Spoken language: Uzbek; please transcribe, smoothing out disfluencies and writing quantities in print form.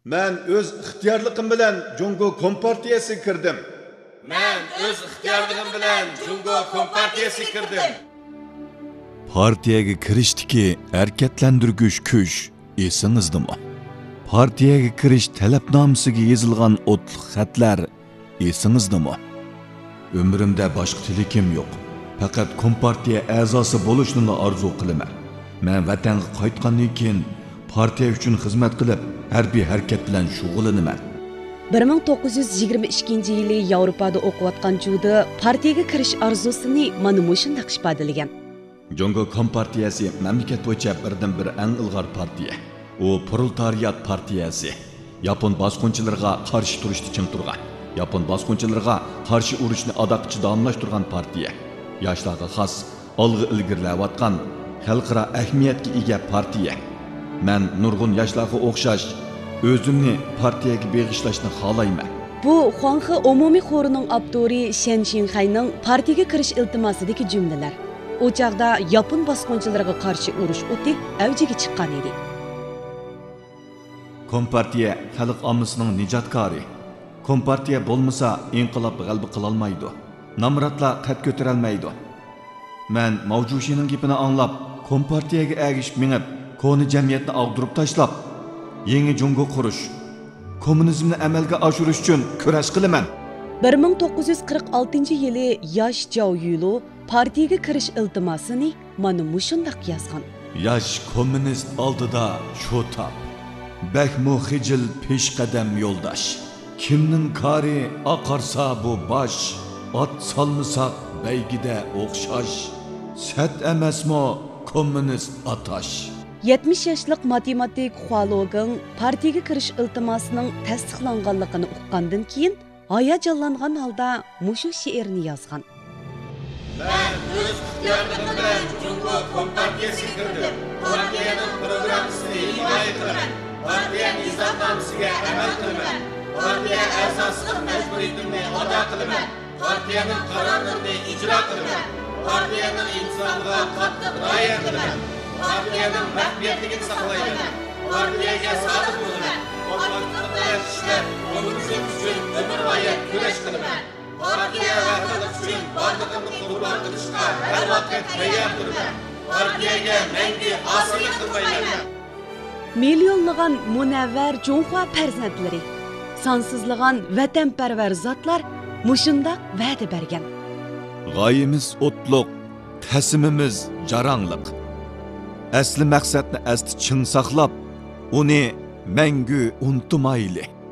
Men öz ixtiyorligim bilan Jungo Kompartiyasiga kirdim. Men öz ixtiyorligim bilan Jungo Kompartiyasiga kirdim. Partiyaga kirishdiki harakatlantirgich kuch esingizdami? Partiyaga kirish talabnomasiga yozilgan o'tliq xatlar esingizdami? Umrimda boshqa tilakim yo'q. Faqat Kompartiya a'zosi bo'lishni orzu qilaman. Men vatanga qaytgandan keyin partiya uchun xizmat qilib, harbiy harakat bilan shug'ullanaman. 1922 yili Yevropada o'qiyotgan chog'da partiyaga kirish orzusini mana shunday ifodalagan. Jungo Kompartiyasi mamlakat bo'yicha birdan-bir eng ilg'or partiya. U proletariat partiyasi. Yapon bosqinchilariga qarshi turishda ching turgan. Yapon bosqinchilariga qarshi urushni adoqchi davomlashtirgan partiya. Yoshlarga xos, olg'a ilgirlayotgan, xalqaro ahamiyatga ega partiya. Men nurg'un yoshlarga o'xshash o'zimni partiyaga beg'ishlashni xohlayman. Bu Xuanxe umumiy xorining avtori Shen Xinhayning partiyaga kirish iltimosidagi jumlalar. O chaqda Yapon bosqinchilariga qarshi urush o'ti avjiga chiqqan edi. Kompartiya xalq ommasining nijotkori. Kompartiya bo'lmasa inqilob g'alaba qila olmaydi. Namratlar qat ko'tara olmaydi. Men Mavjushining gapini anglab, Kompartiyaga ergishib minib, koni jamiyatni ag'dirib tashlab, yangi Jungo qurish, kommunizmni amalga oshirish uchun kurash qilaman. 1946 yili yosh Zhao Yulo partiyaga kirish iltimosini mana shunday yozgan. Yosh kommunist oldida shu tap. Bakmu xijil peshqadam yo'ldosh. Kimning kari oqarsa bu bosh, ot solmasak baygida o'xshash. Sat emasmi kommunist atash. 70 yoshlik matematik Hualogeng partiyaga kirish iltimosining tasdiqlanganligini uqqandan keyin hayajonlangan holda mushu she'rni yozgan. Men öz ixtiyorligim bilan Jungo Kompartiyasiga kirdim. Partiyaning programmasini himoya qilaman. Partiya nizomnomasiga amal qilaman. Partiya a'zosining majburiyatimni ado qilaman. Partiyaning qarorlarini ijro qilaman. Partiyaning insonga qattiq rioya qilaman. Partiyaning maxfiyatligini saqlayman. Partiyaga sodiq bo'laman. Kompartiya bilan ishlab, kommunizm uchun umrbo'yi kurash qilaman. Partiya vahdat uchun borlig'imni qurbon qilishga har vaqt tayyor turaman. Partiyaga mangu osiylik qilmayman. Milyonlagan munavvar Junxo farzandlari, sonsizlagan vatanparvar zotlar mushundaq va'da bergan. G'oyamiz o'tliq, qasimimiz jarangliq. Asli maqsadni asti chin saqlab, uni mangu unutmayli.